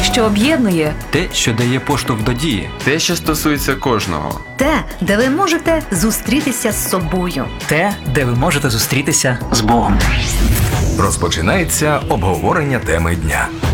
що об'єднує. Те, що дає поштовх до дії. Те, що стосується кожного. Те, де ви можете зустрітися з собою. Те, де ви можете зустрітися з Богом. Розпочинається обговорення теми дня.